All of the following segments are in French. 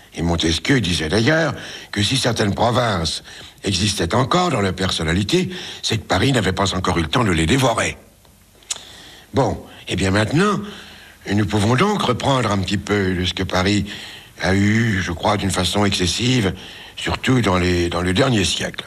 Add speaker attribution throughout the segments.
Speaker 1: Et Montesquieu disait d'ailleurs que si certaines provinces existaient encore dans leur personnalité, c'est que Paris n'avait pas encore eu le temps de les dévorer. Bon, et bien maintenant, nous pouvons donc reprendre un petit peu de ce que Paris a eu, je crois, d'une façon excessive, surtout dans le dernier siècle.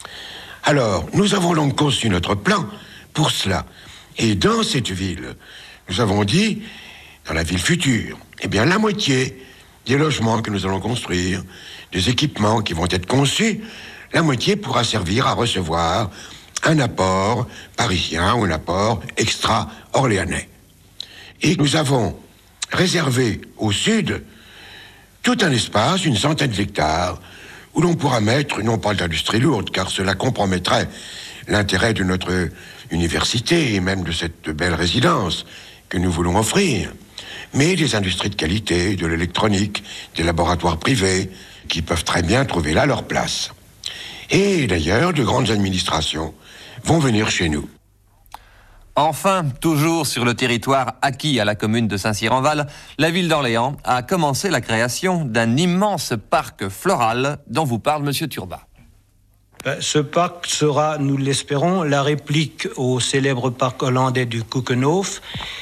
Speaker 1: Alors, nous avons donc conçu notre plan pour cela. Et dans cette ville, nous avons dit, dans la ville future, eh bien, la moitié des logements que nous allons construire, des équipements qui vont être conçus, la moitié pourra servir à recevoir un apport parisien ou un apport extra-orléanais. Et nous avons réservé au sud tout un espace, une centaine d'hectares, où l'on pourra mettre, non pas d'industrie lourde, car cela compromettrait l'intérêt de notre université et même de cette belle résidence que nous voulons offrir, mais des industries de qualité, de l'électronique, des laboratoires privés, qui peuvent très bien trouver là leur place. Et d'ailleurs, de grandes administrations vont venir chez nous.
Speaker 2: Enfin, toujours sur le territoire acquis à la commune de Saint-Cyr-en-Val, la ville d'Orléans a commencé la création d'un immense parc floral dont vous parle M. Turbat.
Speaker 3: Ce parc sera, nous l'espérons, la réplique au célèbre parc hollandais du Keukenhof,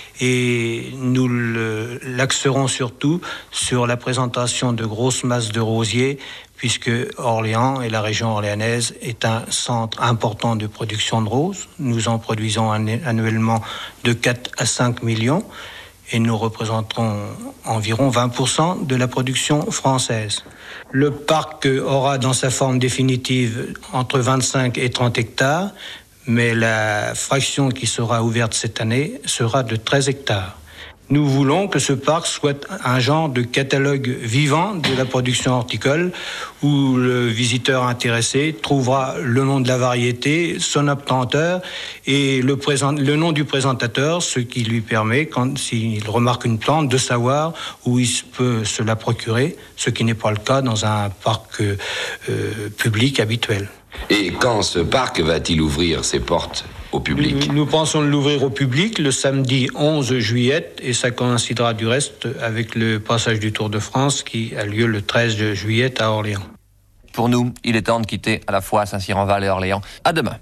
Speaker 3: et nous l'axerons surtout sur la présentation de grosses masses de rosiers, puisque Orléans et la région orléanaise est un centre important de production de roses. Nous en produisons annuellement de 4 à 5 millions et nous représenterons environ 20% de la production française. Le parc aura dans sa forme définitive entre 25 et 30 hectares, mais la fraction qui sera ouverte cette année sera de 13 hectares. Nous voulons que ce parc soit un genre de catalogue vivant de la production horticole où le visiteur intéressé trouvera le nom de la variété, son obtenteur et le nom du présentateur, ce qui lui permet, s'il remarque une plante, de savoir où il peut se la procurer, ce qui n'est pas le cas dans un parc public habituel.
Speaker 4: Et quand ce parc va-t-il ouvrir ses portes au public ?
Speaker 3: Nous pensons l'ouvrir au public le samedi 11 juillet et ça coïncidera du reste avec le passage du Tour de France qui a lieu le 13 juillet à Orléans.
Speaker 2: Pour nous, il est temps de quitter à la fois Saint-Cyr-en-Val et Orléans. À demain.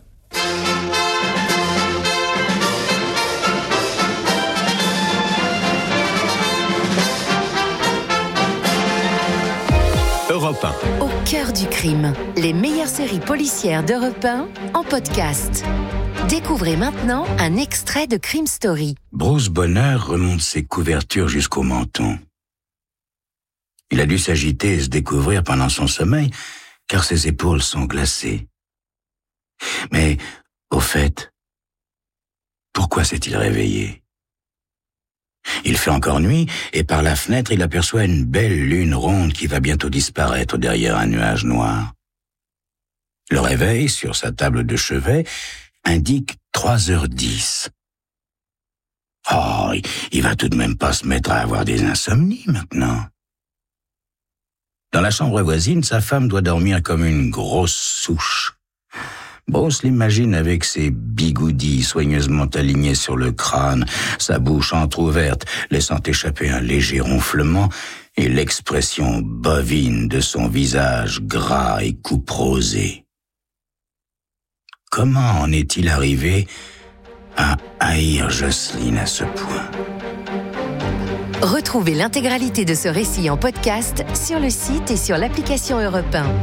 Speaker 5: Europe 1.
Speaker 6: Au cœur du crime, les meilleures séries policières d'Europe 1 en podcast. Découvrez maintenant un extrait de Crime Story.
Speaker 7: Bruce Bonner remonte ses couvertures jusqu'au menton. Il a dû s'agiter et se découvrir pendant son sommeil, car ses épaules sont glacées. Mais, au fait, pourquoi s'est-il réveillé ? Il fait encore nuit, et par la fenêtre, il aperçoit une belle lune ronde qui va bientôt disparaître derrière un nuage noir. Le réveil, sur sa table de chevet, indique 3h10. Oh, il va tout de même pas se mettre à avoir des insomnies maintenant. Dans la chambre voisine, sa femme doit dormir comme une grosse souche. Bruce l'imagine avec ses bigoudis soigneusement alignés sur le crâne, sa bouche entr'ouverte, laissant échapper un léger ronflement, et l'expression bovine de son visage gras et couperosé. Comment en est-il arrivé à haïr Jocelyne à ce point ?
Speaker 6: Retrouvez l'intégralité de ce récit en podcast sur le site et sur l'application Europe 1.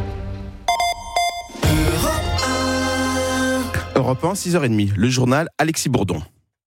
Speaker 8: Europe 1, 6h30, le journal Alexis Bourdon.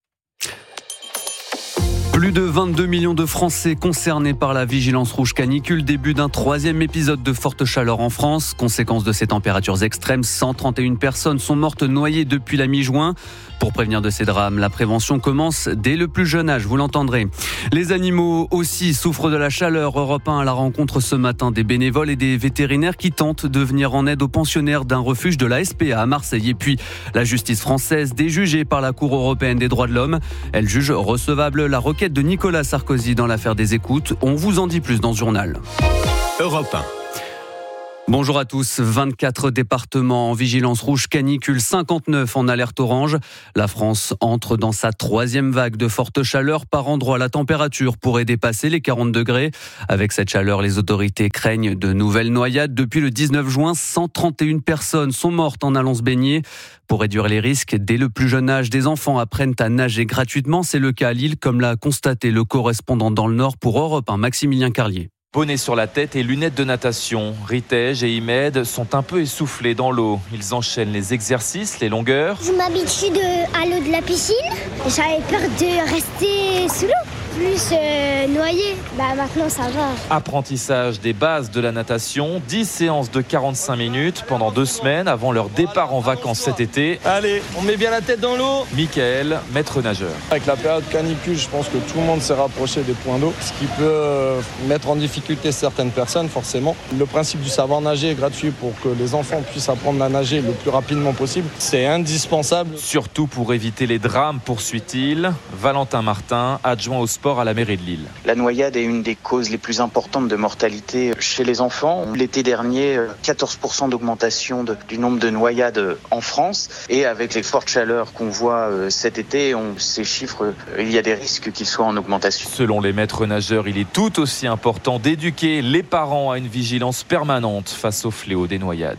Speaker 9: Plus de 22 millions de Français concernés par la vigilance rouge canicule, début d'un 3e épisode de forte chaleur en France. Conséquence de ces températures extrêmes, 131 personnes sont mortes noyées depuis la mi-juin. Pour prévenir de ces drames, la prévention commence dès le plus jeune âge, vous l'entendrez. Les animaux aussi souffrent de la chaleur. Europe 1 à la rencontre ce matin des bénévoles et des vétérinaires qui tentent de venir en aide aux pensionnaires d'un refuge de la SPA à Marseille. Et puis la justice française déjugée par la Cour européenne des droits de l'homme. Elle juge recevable la requête de Nicolas Sarkozy dans l'affaire des écoutes. On vous en dit plus dans ce journal.
Speaker 5: Europe 1.
Speaker 9: Bonjour à tous. 24 départements en vigilance rouge canicule, 59 en alerte orange. La France entre dans sa 3e vague de forte chaleur. Par endroits, la température pourrait dépasser les 40 degrés. Avec cette chaleur, les autorités craignent de nouvelles noyades. Depuis le 19 juin, 131 personnes sont mortes en allant se baigner. Pour réduire les risques, dès le plus jeune âge, des enfants apprennent à nager gratuitement. C'est le cas à Lille, comme l'a constaté le correspondant dans le Nord pour Europe 1, Maximilien Carlier.
Speaker 5: Bonnet sur la tête et lunettes de natation. Ritej et Imed sont un peu essoufflés dans l'eau. Ils enchaînent les exercices, les longueurs.
Speaker 10: Je m'habitue à l'eau de la piscine. J'avais peur de rester sous l'eau. Plus noyé, maintenant ça va.
Speaker 5: Apprentissage des bases de la natation, 10 séances de 45 minutes pendant 2 semaines avant leur départ en vacances cet été.
Speaker 11: Allez, on met bien la tête dans l'eau.
Speaker 5: Michael, maître nageur.
Speaker 11: Avec la période canicule, je pense que tout le monde s'est rapproché des points d'eau, ce qui peut mettre en difficulté certaines personnes forcément. Le principe du savoir nager est gratuit pour que les enfants puissent apprendre à nager le plus rapidement possible. C'est indispensable.
Speaker 5: Surtout pour éviter les drames, poursuit-il. Valentin Martin, adjoint au sport à la mairie de Lille.
Speaker 12: La noyade est une des causes les plus importantes de mortalité chez les enfants. L'été dernier, 14% d'augmentation du nombre de noyades en France. Et avec les fortes chaleurs qu'on voit cet été, ces chiffres, il y a des risques qu'ils soient en augmentation.
Speaker 5: Selon les maîtres nageurs, il est tout aussi important d'éduquer les parents à une vigilance permanente face au fléau des noyades.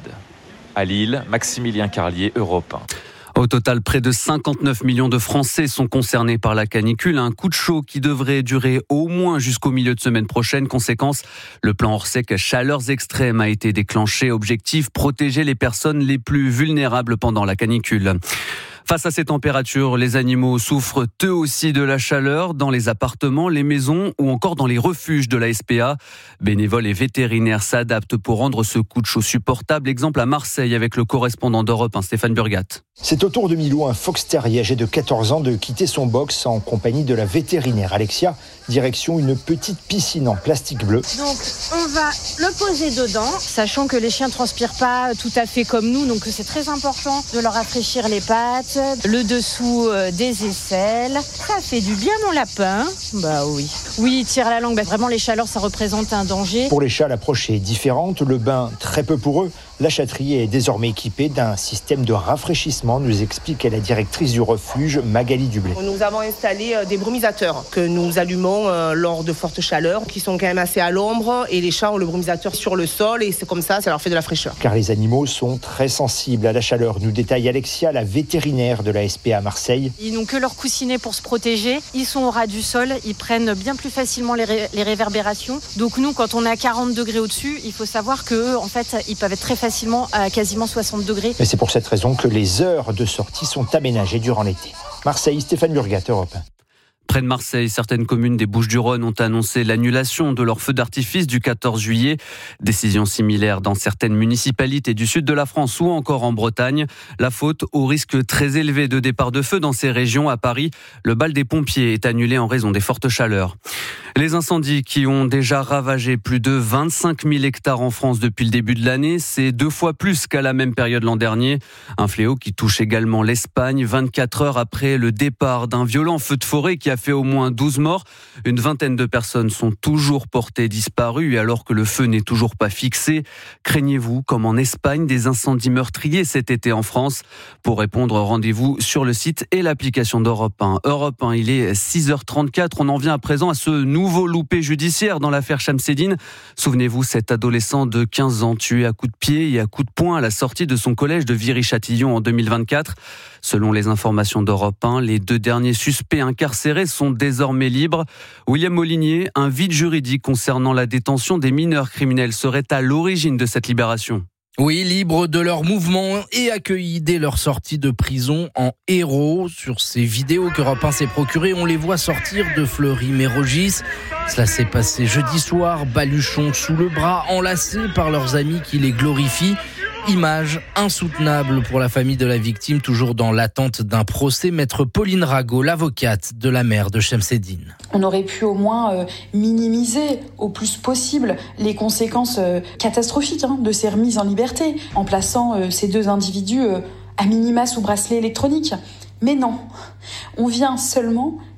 Speaker 5: À Lille, Maximilien Carlier, Europe 1.
Speaker 9: Au total, près de 59 millions de Français sont concernés par la canicule. Un coup de chaud qui devrait durer au moins jusqu'au milieu de semaine prochaine. Conséquence, le plan Orsec chaleurs extrêmes a été déclenché. Objectif, protéger les personnes les plus vulnérables pendant la canicule. Face à ces températures, les animaux souffrent eux aussi de la chaleur dans les appartements, les maisons ou encore dans les refuges de la SPA. Bénévoles et vétérinaires s'adaptent pour rendre ce coup de chaud supportable. Exemple à Marseille avec le correspondant d'Europe 1, Stéphane Burgat.
Speaker 13: C'est au tour de Milou, un fox terrier âgé de 14 ans, de quitter son box en compagnie de la vétérinaire Alexia. Direction une petite piscine en plastique bleu.
Speaker 14: Donc on va le poser dedans, sachant que les chiens ne transpirent pas tout à fait comme nous, donc c'est très important de leur rafraîchir les pattes, le dessous des aisselles. Ça fait du bien mon lapin. Oui. Oui, il tire la langue. Vraiment les chaleurs, ça représente un danger.
Speaker 13: Pour les chats, l'approche est différente. Le bain, très peu pour eux. La chatterie est désormais équipée d'un système de rafraîchissement, nous explique la directrice du refuge, Magali Dublé.
Speaker 15: Nous avons installé des brumisateurs que nous allumons lors de fortes chaleurs, qui sont quand même assez à l'ombre, et les chats ont le brumisateur sur le sol, et c'est comme ça leur fait de la fraîcheur.
Speaker 13: Car les animaux sont très sensibles à la chaleur, nous détaille Alexia, la vétérinaire de la SPA à Marseille.
Speaker 14: Ils n'ont que leur coussinet pour se protéger, ils sont au ras du sol, ils prennent bien plus facilement les réverbérations. Donc nous, quand on est à 40 degrés au-dessus, il faut savoir qu'eux, en fait, ils peuvent être très facilement à quasiment 60 degrés.
Speaker 13: Mais c'est pour cette raison que les heures de sortie sont aménagées durant l'été. Marseille, Stéphane Burgat, Europe 1.
Speaker 9: Près de Marseille, certaines communes des Bouches-du-Rhône ont annoncé l'annulation de leur feu d'artifice du 14 juillet. Décision similaire dans certaines municipalités du sud de la France ou encore en Bretagne. La faute au risque très élevé de départ de feu dans ces régions. À Paris, le bal des pompiers est annulé en raison des fortes chaleurs. Les incendies qui ont déjà ravagé plus de 25 000 hectares en France depuis le début de l'année, c'est 2 fois plus qu'à la même période l'an dernier. Un fléau qui touche également l'Espagne, 24 heures après le départ d'un violent feu de forêt qui a fait au moins 12 morts. Une vingtaine de personnes sont toujours portées disparues et alors que le feu n'est toujours pas fixé, craignez-vous, comme en Espagne, des incendies meurtriers cet été en France? Pour répondre, rendez-vous sur le site et l'application d'Europe 1. Europe 1, il est 6h34. On en vient à présent à ce nouveau loupé judiciaire dans l'affaire Chamseddine. Souvenez-vous, cet adolescent de 15 ans tué à coups de pied et à coups de poing à la sortie de son collège de Viry-Châtillon en 2024. Selon les informations d'Europe 1, les 2 derniers suspects incarcérés sont désormais libres. William Molinier, un vide juridique concernant la détention des mineurs criminels serait à l'origine de cette libération.
Speaker 16: Oui, libres de leur mouvement et accueillis dès leur sortie de prison en héros. Sur ces vidéos qu'Europe 1 s'est procurées, on les voit sortir de Fleury-Mérogis. Cela s'est passé jeudi soir, baluchons sous le bras, enlacés par leurs amis qui les glorifient. Image insoutenable pour la famille de la victime, toujours dans l'attente d'un procès. Maître Pauline Rago, l'avocate de la mère de Chamseddine.
Speaker 17: On aurait pu au moins minimiser au plus possible les conséquences catastrophiques de ces remises en liberté, en plaçant ces 2 individus à minima sous bracelet électronique. Mais non, on vient seulement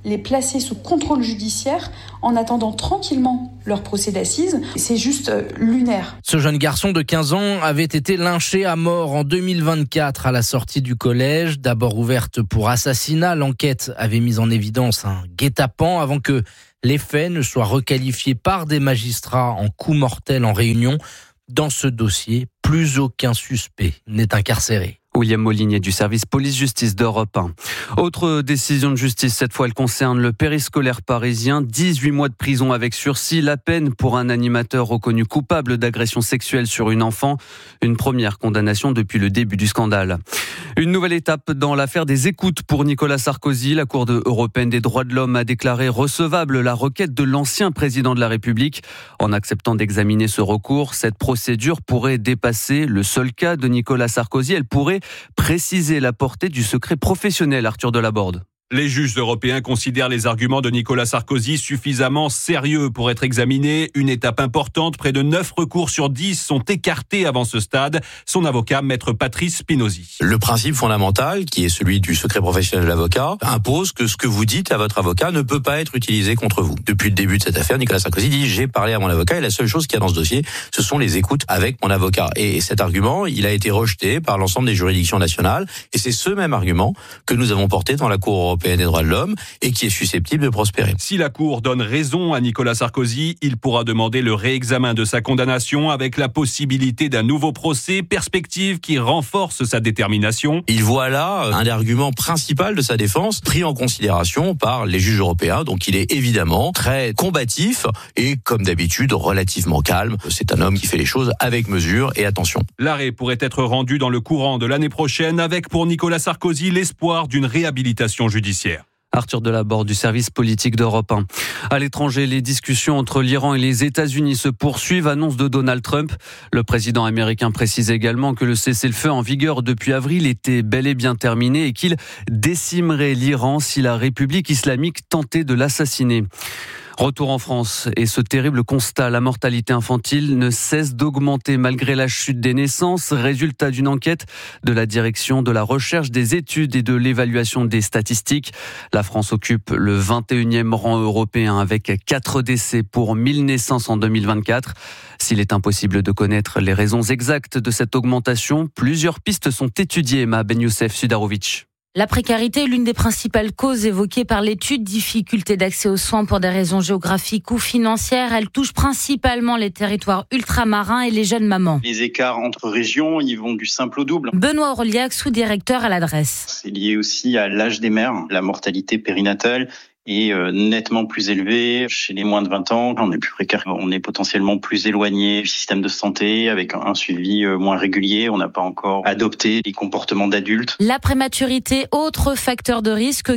Speaker 17: les placer sous contrôle judiciaire en attendant tranquillement leur procès d'assises. C'est juste lunaire.
Speaker 16: Ce jeune garçon de 15 ans avait été lynché à mort en 2024 à la sortie du collège. D'abord ouverte pour assassinat, l'enquête avait mis en évidence un guet-apens avant que les faits ne soient requalifiés par des magistrats en coup mortel en Réunion. Dans ce dossier, plus aucun suspect n'est incarcéré.
Speaker 9: William Molinier du service police-justice d'Europe 1. Autre décision de justice, cette fois elle concerne le périscolaire parisien. 18 mois de prison avec sursis, la peine pour un animateur reconnu coupable d'agression sexuelle sur une enfant. Une première condamnation depuis le début du scandale. Une nouvelle étape dans l'affaire des écoutes pour Nicolas Sarkozy. La Cour européenne des droits de l'homme a déclaré recevable la requête de l'ancien président de la République. En acceptant d'examiner ce recours, cette procédure pourrait dépasser le seul cas de Nicolas Sarkozy. Elle pourrait préciser la portée du secret professionnel, Arthur Delaborde.
Speaker 18: Les juges européens considèrent les arguments de Nicolas Sarkozy suffisamment sérieux pour être examinés. Une étape importante, près de 9 recours sur 10 sont écartés avant ce stade. Son avocat, maître Patrice Spinozzi.
Speaker 19: Le principe fondamental, qui est celui du secret professionnel de l'avocat, impose que ce que vous dites à votre avocat ne peut pas être utilisé contre vous. Depuis le début de cette affaire, Nicolas Sarkozy dit « j'ai parlé à mon avocat » et la seule chose qu'il y a dans ce dossier, ce sont les écoutes avec mon avocat. Et cet argument, il a été rejeté par l'ensemble des juridictions nationales et c'est ce même argument que nous avons porté dans la Cour européenne des droits de l'homme et qui est susceptible de prospérer.
Speaker 18: Si la Cour donne raison à Nicolas Sarkozy, il pourra demander le réexamen de sa condamnation avec la possibilité d'un nouveau procès, perspective qui renforce sa détermination.
Speaker 19: Il voit là un argument principal de sa défense pris en considération par les juges européens, donc il est évidemment très combatif et comme d'habitude relativement calme. C'est un homme qui fait les choses avec mesure et attention.
Speaker 18: L'arrêt pourrait être rendu dans le courant de l'année prochaine avec pour Nicolas Sarkozy l'espoir d'une réhabilitation judiciaire.
Speaker 9: Arthur Delaborde du service politique d'Europe 1. À l'étranger, les discussions entre l'Iran et les États-Unis se poursuivent, annonce de Donald Trump. Le président américain précise également que le cessez-le-feu en vigueur depuis avril était bel et bien terminé et qu'il décimerait l'Iran si la République islamique tentait de l'assassiner. Retour en France et ce terrible constat, la mortalité infantile ne cesse d'augmenter malgré la chute des naissances, résultat d'une enquête de la direction de la recherche, des études et de l'évaluation des statistiques. La France occupe le 21e rang européen avec 4 décès pour 1000 naissances en 2024. S'il est impossible de connaître les raisons exactes de cette augmentation, plusieurs pistes sont étudiées, Emma Ben Youssef Sudarovic.
Speaker 20: La précarité est l'une des principales causes évoquées par l'étude. Difficulté d'accès aux soins pour des raisons géographiques ou financières. Elle touche principalement les territoires ultramarins et les jeunes mamans.
Speaker 21: Les écarts entre régions, ils vont du simple au double.
Speaker 20: Benoît Orliac, sous-directeur à l'adresse.
Speaker 21: C'est lié aussi à l'âge des mères, la mortalité périnatale est nettement plus élevée chez les moins de 20 ans. On est plus précaire, on est potentiellement plus éloigné du système de santé avec un suivi moins régulier. On n'a pas encore adopté les comportements d'adultes.
Speaker 20: La prématurité, autre facteur de risque.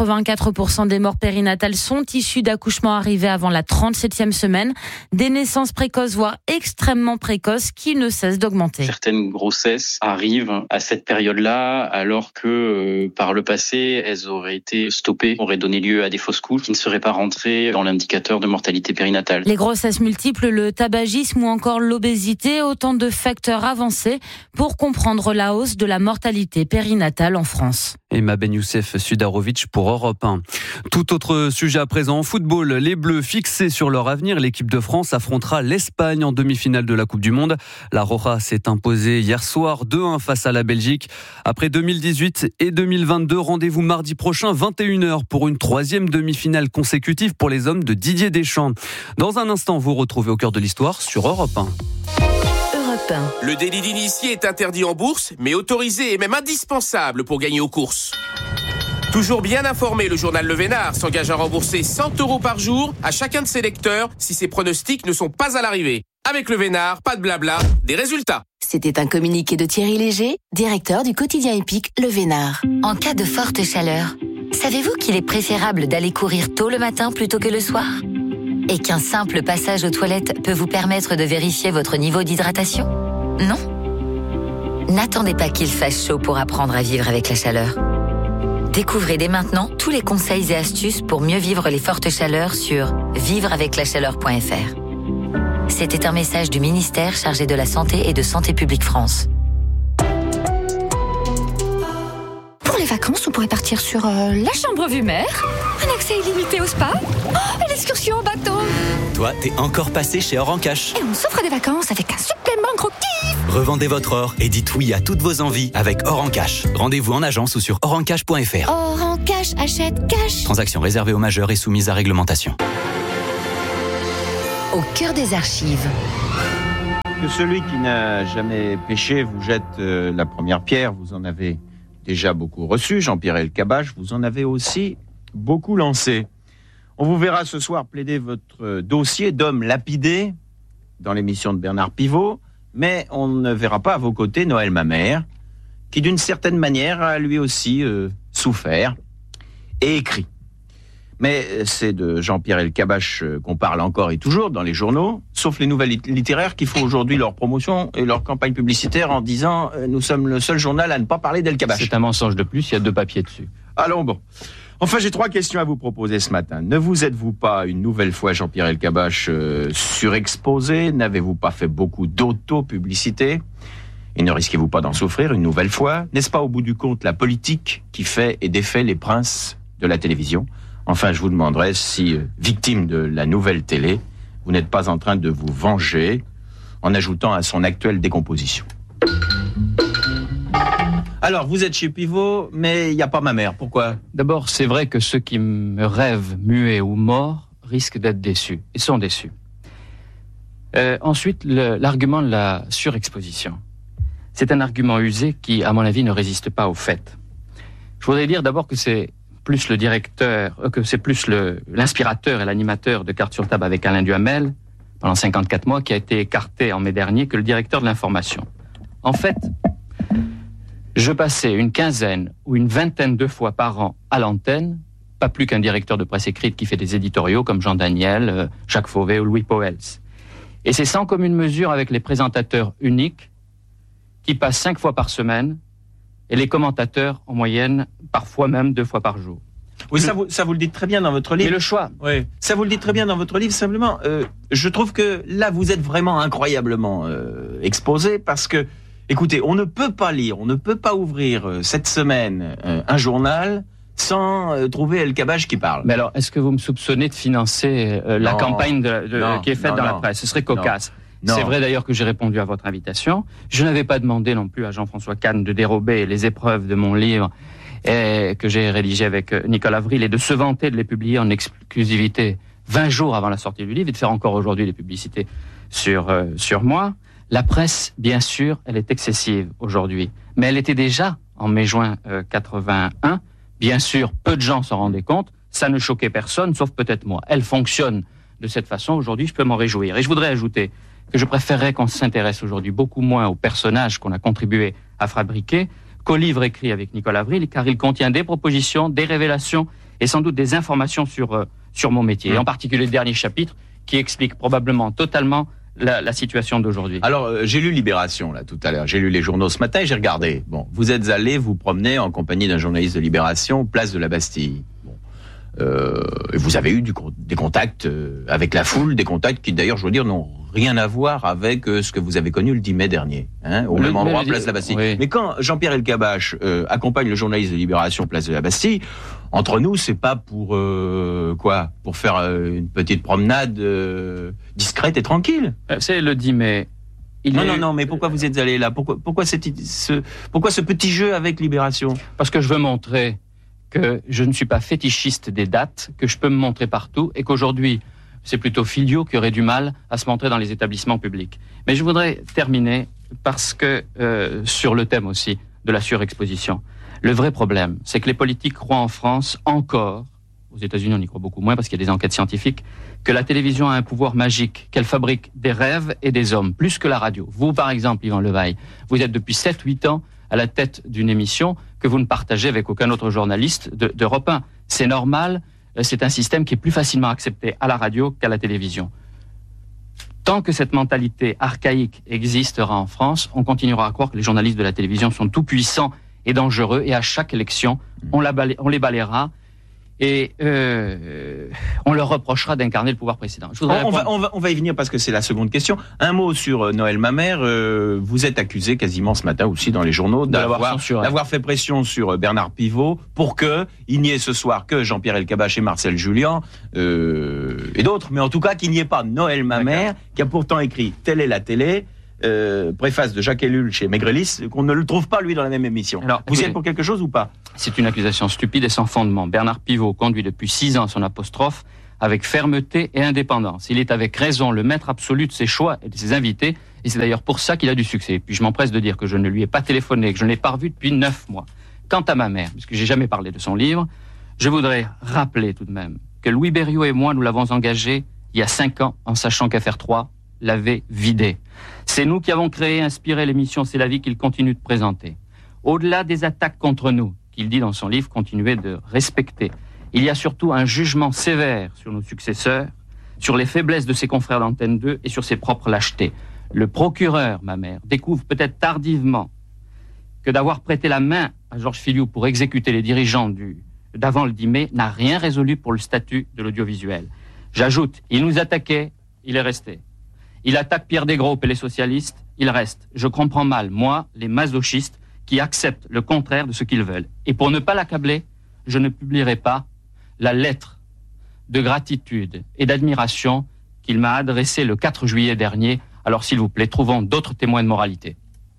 Speaker 20: 84% des morts périnatales sont issues d'accouchements arrivés avant la 37e semaine. Des naissances précoces, voire extrêmement précoces, qui ne cessent d'augmenter.
Speaker 21: Certaines grossesses arrivent à cette période-là, alors que par le passé, elles auraient été stoppées, auraient donné lieu à des fausses couches qui ne seraient pas rentrées dans l'indicateur de mortalité périnatale.
Speaker 20: Les grossesses multiples, le tabagisme ou encore l'obésité, autant de facteurs avancés pour comprendre la hausse de la mortalité périnatale en France.
Speaker 9: Emma Ben Youssef Sudarovic pour Europe 1. Tout autre sujet à présent en football. Les Bleus fixés sur leur avenir. L'équipe de France affrontera l'Espagne en demi-finale de la Coupe du Monde. La Roja s'est imposée hier soir 2-1 face à la Belgique. Après 2018 et 2022, rendez-vous mardi prochain 21h pour une 3e demi-finale consécutive pour les hommes de Didier Deschamps. Dans un instant, vous retrouvez Au cœur de l'histoire sur Europe 1.
Speaker 22: Le délit d'initié est interdit en bourse, mais autorisé et même indispensable pour gagner aux courses. Toujours bien informé, le journal Le Vénard s'engage à rembourser 100 € par jour à chacun de ses lecteurs si ses pronostics ne sont pas à l'arrivée. Avec Le Vénard, pas de blabla, des résultats.
Speaker 6: C'était un communiqué de Thierry Léger, directeur du quotidien épique Le Vénard. En cas de forte chaleur, savez-vous qu'il est préférable d'aller courir tôt le matin plutôt que le soir ? Et qu'un simple passage aux toilettes peut vous permettre de vérifier votre niveau d'hydratation ? Non ? N'attendez pas qu'il fasse chaud pour apprendre à vivre avec la chaleur. Découvrez dès maintenant tous les conseils et astuces pour mieux vivre les fortes chaleurs sur vivreaveclachaleur.fr. C'était un message du ministère chargé de la Santé et de Santé publique France.
Speaker 23: Pour les
Speaker 1: les vacances, on pourrait partir sur la chambre vue mer, un accès illimité au spa, et l'excursion en bateau.
Speaker 4: Toi, t'es encore passé chez Or en Cash.
Speaker 1: Et on s'offre des vacances avec un supplément gros kiff.
Speaker 4: Revendez votre or et dites oui à toutes vos envies avec Or en Cash. Rendez-vous en agence ou sur orencash.fr.
Speaker 1: Or en Cash, achète cash.
Speaker 4: Transaction réservée aux majeurs et soumise à réglementation.
Speaker 6: Au cœur des archives.
Speaker 23: Que celui qui n'a jamais péché vous jette la première pierre, vous en avez déjà beaucoup reçu. Jean-Pierre Elkabbach, vous en avez aussi beaucoup lancé. On vous verra ce soir plaider votre dossier d'homme lapidé dans l'émission de Bernard Pivot, mais on ne verra pas à vos côtés Noël Mamère, qui d'une certaine manière a lui aussi souffert et écrit. Mais c'est de Jean-Pierre Elkabbach qu'on parle encore et toujours dans les journaux, sauf les nouvelles littéraires qui font aujourd'hui leur promotion et leur campagne publicitaire en disant « Nous sommes le seul journal à ne pas parler d'Elkabbach ».
Speaker 24: C'est un mensonge de plus, il y a 2 papiers dessus.
Speaker 23: Allons bon. Enfin, j'ai 3 questions à vous proposer ce matin. Ne vous êtes-vous pas une nouvelle fois, Jean-Pierre Elkabbach, surexposé? N'avez-vous pas fait beaucoup d'auto-publicité? Et ne risquez-vous pas d'en souffrir une nouvelle fois? N'est-ce pas au bout du compte la politique qui fait et défait les princes de la télévision? Enfin, je vous demanderai si, victime de la nouvelle télé, vous n'êtes pas en train de vous venger en ajoutant à son actuelle décomposition. Alors, vous êtes chez Pivot, mais il n'y a pas Mamère. Pourquoi?
Speaker 24: D'abord, c'est vrai que ceux qui me rêvent muets ou morts risquent d'être déçus, et sont déçus. Ensuite, l'argument de la surexposition. C'est un argument usé qui, à mon avis, ne résiste pas aux faits. Je voudrais dire d'abord que c'est plus le directeur, que c'est plus l'inspirateur et l'animateur de Cartes sur table avec Alain Duhamel, pendant 54 mois, qui a été écarté en mai dernier, que le directeur de l'information. En fait, je passais une quinzaine ou une vingtaine de fois par an à l'antenne, pas plus qu'un directeur de presse écrite qui fait des éditoriaux comme Jean Daniel, Jacques Fauvet ou Louis Poels. Et c'est sans commune mesure avec les présentateurs uniques qui passent 5 fois par semaine et les commentateurs en moyenne, parfois même 2 fois par jour.
Speaker 23: Oui, ça vous le dites très bien dans votre livre.
Speaker 24: Mais le choix.
Speaker 23: Oui, ça vous le dites très bien dans votre livre. Simplement, je trouve que là, vous êtes vraiment incroyablement exposé parce que, écoutez, on ne peut pas lire, on ne peut pas ouvrir cette semaine un journal sans trouver Elkabbach qui parle.
Speaker 24: Mais alors, est-ce que vous me soupçonnez de financer la campagne qui est faite dans la presse? Ce serait cocasse.
Speaker 23: Non.
Speaker 24: C'est vrai d'ailleurs que j'ai répondu à votre invitation. Je n'avais pas demandé non plus à Jean-François Kahn de dérober les épreuves de mon livre que j'ai rédigé avec Nicolas Avril et de se vanter de les publier en exclusivité 20 jours avant la sortie du livre et de faire encore aujourd'hui des publicités sur moi. La presse, bien sûr, elle est excessive aujourd'hui. Mais elle était déjà en mai-juin 81. Bien sûr, peu de gens s'en rendaient compte. Ça ne choquait personne, sauf peut-être moi. Elle fonctionne de cette façon. Aujourd'hui, je peux m'en réjouir. Et je voudrais ajouter que je préférerais qu'on s'intéresse aujourd'hui beaucoup moins aux personnages qu'on a contribué à fabriquer qu'au livre écrit avec Nicolas Avril, car il contient des propositions, des révélations et sans doute des informations sur mon métier. Et en particulier le dernier chapitre qui explique probablement totalement la situation d'aujourd'hui.
Speaker 23: Alors, j'ai lu Libération, là, tout à l'heure. J'ai lu les journaux ce matin et j'ai regardé. Bon, vous êtes allé vous promener en compagnie d'un journaliste de Libération, place de la Bastille. Vous avez eu des contacts avec la foule, des contacts qui d'ailleurs, je veux dire, n'ont rien à voir avec ce que vous avez connu le 10 mai dernier, au même endroit, place de la Bastille. Oui. Mais quand Jean-Pierre Elkabbach accompagne le journaliste de Libération, place de la Bastille, entre nous, c'est pas pour quoi? Pour faire une petite promenade discrète et tranquille.
Speaker 24: C'est le 10 mai.
Speaker 23: Non, mais pourquoi vous êtes allé là? Pourquoi ce petit jeu avec Libération?
Speaker 24: Parce que je veux montrer que je ne suis pas fétichiste des dates, que je peux me montrer partout et qu'aujourd'hui, c'est plutôt Filio qui aurait du mal à se montrer dans les établissements publics. Mais je voudrais terminer parce que, sur le thème aussi de la surexposition, le vrai problème, c'est que les politiques croient en France encore, aux États-Unis on y croit beaucoup moins parce qu'il y a des enquêtes scientifiques, que la télévision a un pouvoir magique, qu'elle fabrique des rêves et des hommes, plus que la radio. Vous, par exemple, Yvan Levaille, vous êtes depuis 7-8 ans à la tête d'une émission que vous ne partagez avec aucun autre journaliste d'Europe 1. C'est normal, c'est un système qui est plus facilement accepté à la radio qu'à la télévision. Tant que cette mentalité archaïque existera en France, on continuera à croire que les journalistes de la télévision sont tout puissants et dangereux, et à chaque élection, on les balayera. Et on leur reprochera d'incarner le pouvoir précédent.
Speaker 23: On va y venir parce que c'est la seconde question. Un mot sur Noël Mamère. Vous êtes accusé quasiment ce matin aussi dans les journaux d'avoir fait pression sur Bernard Pivot pour qu'il n'y ait ce soir que Jean-Pierre Elkabbach et Marcel Julien et d'autres, mais en tout cas qu'il n'y ait pas Noël Mamère qui a pourtant écrit « Telle est la télé ». Préface de Jacques Ellul chez Maigrelis, qu'on ne le trouve pas lui dans la même émission. Alors, vous y êtes pour quelque chose ou pas?
Speaker 24: C'est une accusation stupide et sans fondement. Bernard Pivot conduit depuis 6 ans son apostrophe avec fermeté et indépendance. Il est avec raison le maître absolu de ses choix et de ses invités, et c'est d'ailleurs pour ça qu'il a du succès. Et puis je m'empresse de dire que je ne lui ai pas téléphoné, que je ne l'ai pas revu depuis 9 mois. Quant à ma mère, puisque j'ai jamais parlé de son livre, je voudrais rappeler tout de même que Louis Berriot et moi, nous l'avons engagé il y a 5 ans, en sachant qu'Affaire 3 l'avait vidé. C'est nous qui avons créé et inspiré l'émission C'est la vie qu'il continue de présenter. Au-delà des attaques contre nous, qu'il dit dans son livre continuer de respecter, il y a surtout un jugement sévère sur nos successeurs, sur les faiblesses de ses confrères d'Antenne 2 et sur ses propres lâchetés. Le procureur, ma mère, découvre peut-être tardivement que d'avoir prêté la main à Georges Filiou pour exécuter les dirigeants d'avant le 10 mai n'a rien résolu pour le statut de l'audiovisuel. J'ajoute, il nous attaquait, il est resté. Il attaque Pierre Desgroupes et les socialistes, il reste. Je comprends mal, moi, les masochistes, qui acceptent le contraire de ce qu'ils veulent. Et pour ne pas l'accabler, je ne publierai pas la lettre de gratitude et d'admiration qu'il m'a adressée le 4 juillet dernier. Alors s'il vous plaît, trouvons d'autres témoins de moralité.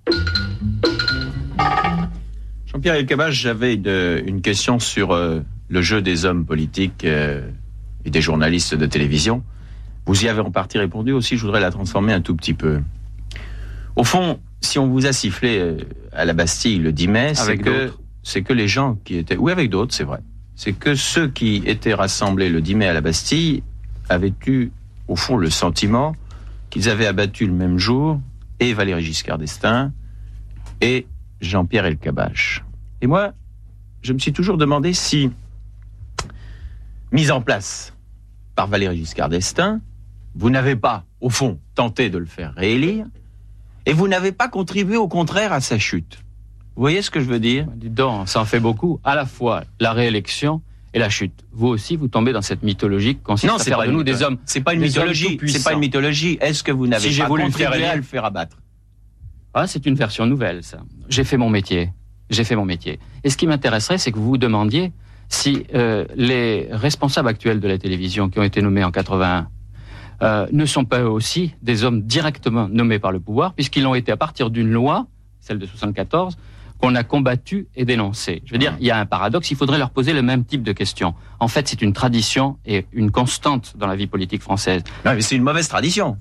Speaker 23: Jean-Pierre Elkabbach, j'avais une question sur le jeu des hommes politiques et des journalistes de télévision. Vous y avez en partie répondu aussi, je voudrais la transformer un tout petit peu. Au fond, si on vous a sifflé à la Bastille le 10 mai, c'est que les gens qui étaient... Oui, avec d'autres, c'est vrai. C'est que ceux qui étaient rassemblés le 10 mai à la Bastille avaient eu, au fond, le sentiment qu'ils avaient abattu le même jour et Valéry Giscard d'Estaing et Jean-Pierre Elkabbach. Et moi, je me suis toujours demandé si, mise en place par Valéry Giscard d'Estaing, vous n'avez pas, au fond, tenté de le faire réélire, et vous n'avez pas contribué, au contraire, à sa chute. Vous voyez ce que je veux dire?
Speaker 24: Dis donc, ça en fait beaucoup. À la fois la réélection et la chute. Vous aussi, vous tombez dans cette mythologie qui consiste à faire de nous des hommes.
Speaker 23: C'est pas une mythologie. C'est pas une mythologie. Est-ce que vous n'avez pas contribué à le faire abattre?
Speaker 24: Ah, c'est une version nouvelle, ça. J'ai fait mon métier. Et ce qui m'intéresserait, c'est que vous vous demandiez si les responsables actuels de la télévision qui ont été nommés en 81 ne sont pas eux aussi des hommes directement nommés par le pouvoir, puisqu'ils l'ont été à partir d'une loi, celle de 74, qu'on a combattue et dénoncée. Je veux dire, il y a un paradoxe, il faudrait leur poser le même type de questions. En fait, c'est une tradition et une constante dans la vie politique française.
Speaker 23: Non, mais c'est une mauvaise tradition.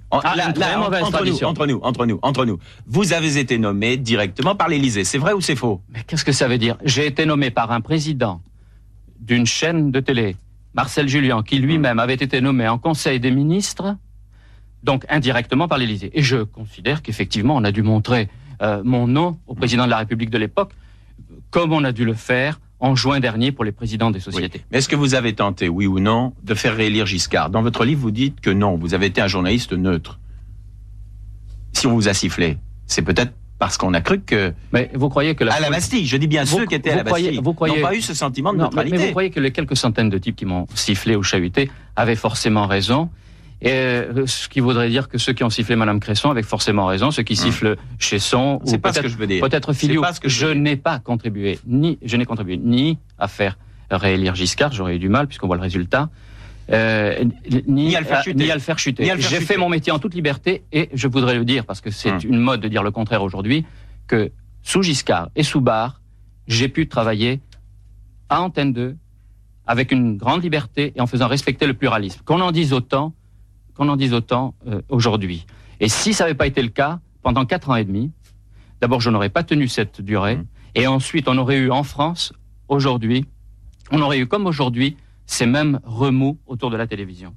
Speaker 23: Entre nous. Vous avez été nommé directement par l'Élysée, c'est vrai ou c'est faux?
Speaker 24: Mais qu'est-ce que ça veut dire? J'ai été nommé par un président d'une chaîne de télé, Marcel Julien, qui lui-même avait été nommé en Conseil des ministres, donc indirectement par l'Élysée. Et je considère qu'effectivement, on a dû montrer mon nom au président de la République de l'époque, comme on a dû le faire en juin dernier pour les présidents des sociétés.
Speaker 23: Oui. Mais est-ce que vous avez tenté, oui ou non, de faire réélire Giscard? Dans votre livre, vous dites que non, vous avez été un journaliste neutre. Si on vous a sifflé, c'est peut-être parce qu'on a cru que...
Speaker 24: Mais vous croyez que
Speaker 23: à la Bastille, je dis bien ceux qui étaient à la Bastille, n'ont pas eu ce sentiment de neutralité.
Speaker 24: Mais vous croyez que les quelques centaines de types qui m'ont sifflé ou chahuté avaient forcément raison, et ce qui voudrait dire que ceux qui ont sifflé Madame Cresson avaient forcément raison, ceux qui sifflent Chesson, ou peut-être Filiou. Je n'ai contribué ni à faire réélire Giscard, j'aurais eu du mal puisqu'on voit le résultat, ni à le faire chuter. J'ai fait mon métier en toute liberté, et je voudrais le dire, parce que c'est une mode de dire le contraire aujourd'hui, que sous Giscard et sous Barre, j'ai pu travailler à Antenne 2 avec une grande liberté et en faisant respecter le pluralisme. Qu'on en dise autant aujourd'hui. Et si ça n'avait pas été le cas, pendant 4 ans et demi, d'abord je n'aurais pas tenu cette durée, et ensuite on aurait eu en France, aujourd'hui, on aurait eu comme aujourd'hui, ces mêmes remous autour de la télévision.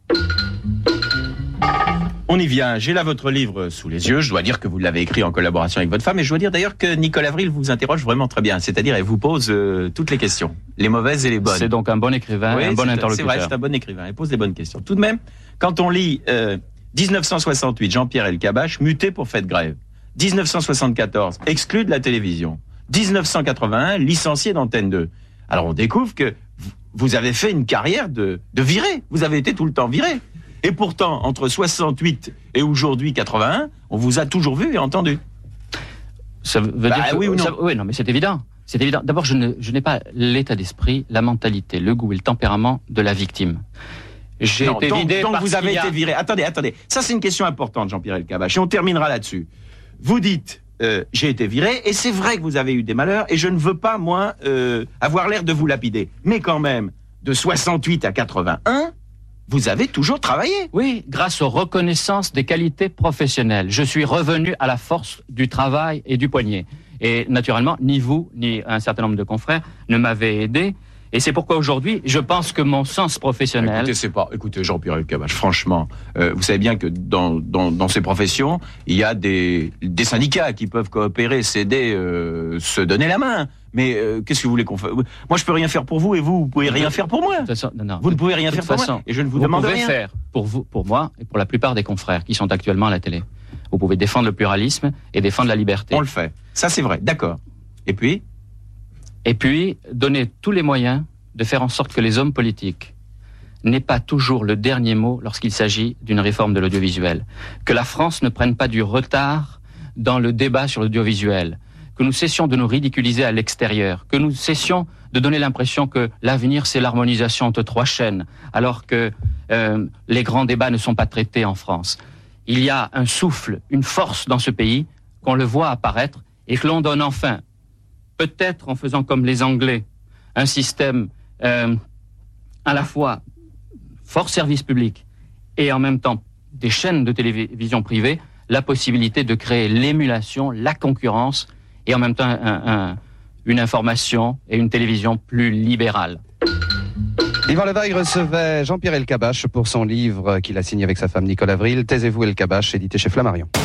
Speaker 23: On y vient. J'ai là votre livre sous les yeux. Je dois dire que vous l'avez écrit en collaboration avec votre femme. Et je dois dire d'ailleurs que Nicole Avril vous interroge vraiment très bien. C'est-à-dire, elle vous pose toutes les questions. Les mauvaises et les bonnes.
Speaker 24: C'est donc un bon écrivain, un bon interlocuteur.
Speaker 23: C'est vrai, c'est un bon écrivain. Elle pose les bonnes questions. Tout de même, quand on lit 1968, Jean-Pierre Elkabbach, muté pour fait de grève. 1974, exclu de la télévision. 1981, licencié d'Antenne 2. Alors on découvre que vous avez fait une carrière de viré. Vous avez été tout le temps viré. Et pourtant, entre 68 et aujourd'hui 81, on vous a toujours vu et entendu.
Speaker 24: Ça veut dire que,
Speaker 23: oui ou non?
Speaker 24: Oui, non, mais c'est évident. C'est évident. D'abord, je n'ai pas l'état d'esprit, la mentalité, le goût et le tempérament de la victime. J'ai été vidé
Speaker 23: donc
Speaker 24: parce
Speaker 23: vous avez
Speaker 24: qu'il y a...
Speaker 23: été viré. Attendez. Ça, c'est une question importante, Jean-Pierre Elkabbach. Et on terminera là-dessus. Vous dites, j'ai été viré, et c'est vrai que vous avez eu des malheurs, et je ne veux pas, moi, avoir l'air de vous lapider. Mais quand même, de 68 à 81... vous avez toujours travaillé.
Speaker 24: Oui, grâce aux reconnaissances des qualités professionnelles. Je suis revenu à la force du travail et du poignet. Et naturellement, ni vous, ni un certain nombre de confrères ne m'avaient aidé. Et c'est pourquoi aujourd'hui, je pense que mon sens professionnel...
Speaker 23: Écoutez, Jean-Pierre Elkabbach, franchement, vous savez bien que dans ces professions, il y a des syndicats qui peuvent coopérer, s'aider, se donner la main. Mais qu'est-ce que vous voulez qu'on fasse? Moi, je peux rien faire pour vous et vous pouvez rien faire pour moi. Vous ne pouvez rien faire pour moi et je ne vous demande rien.
Speaker 24: Vous pouvez faire pour vous, pour moi et pour la plupart des confrères qui sont actuellement à la télé. Vous pouvez défendre le pluralisme et défendre la liberté.
Speaker 23: On le fait. Ça, c'est vrai. D'accord. Et puis,
Speaker 24: donner tous les moyens de faire en sorte que les hommes politiques n'aient pas toujours le dernier mot lorsqu'il s'agit d'une réforme de l'audiovisuel. Que la France ne prenne pas du retard dans le débat sur l'audiovisuel. Que nous cessions de nous ridiculiser à l'extérieur, que nous cessions de donner l'impression que l'avenir c'est l'harmonisation entre 3 chaînes, alors que les grands débats ne sont pas traités en France. Il y a un souffle, une force dans ce pays, qu'on le voit apparaître, et que l'on donne enfin, peut-être en faisant comme les Anglais, un système à la fois fort service public et en même temps des chaînes de télévision privées, la possibilité de créer l'émulation, la concurrence, et en même temps une information et une télévision plus libérale.
Speaker 2: Yvan Levaille recevait Jean-Pierre Elkabbach pour son livre qu'il a signé avec sa femme Nicole Avril, Taisez-vous Elkabbach, édité chez Flammarion.